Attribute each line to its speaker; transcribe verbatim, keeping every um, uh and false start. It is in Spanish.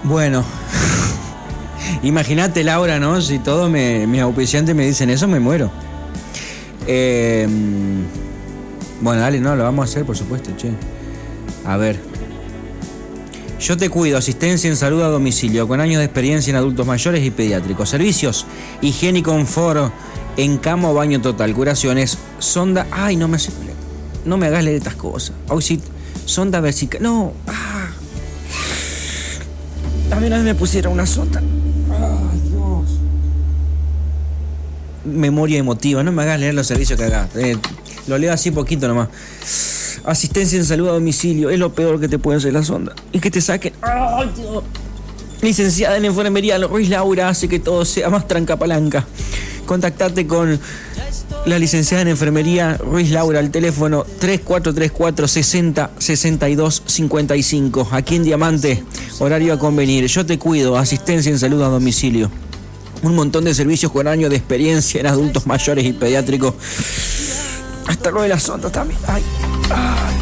Speaker 1: Bueno, imagínate, Laura, ¿no? Si todos me, mis auspiciantes me dicen eso, me muero. Eh, bueno, dale, no, lo vamos a hacer, por supuesto, che. A ver. Yo te cuido, asistencia en salud a domicilio, con años de experiencia en adultos mayores y pediátricos. Servicios, higiene y confort, en cama o baño total, curaciones, sonda... Ay, no me, no me hagas leer estas cosas. Hoy sí, sonda vesical... No, ah. También a mí me pusieron una sonda. Ay, Dios. Memoria emotiva, no me hagas leer los servicios que hagas. Eh, lo leo así poquito nomás. Asistencia en salud a domicilio, es lo peor que te puede hacer la sonda. Y que te saquen. ¡Ay, Dios! Licenciada en enfermería, Ruiz Laura hace que todo sea más trancapalanca. Contactate con la licenciada en enfermería Ruiz Laura al teléfono tres cuatro tres cuatro, sesenta, sesenta y dos, cincuenta y cinco. Aquí en Diamante, horario a convenir. Yo te cuido, asistencia en salud a domicilio. Un montón de servicios con años de experiencia en adultos mayores y pediátricos. Hasta lo de las sondas también. Ay. Ah.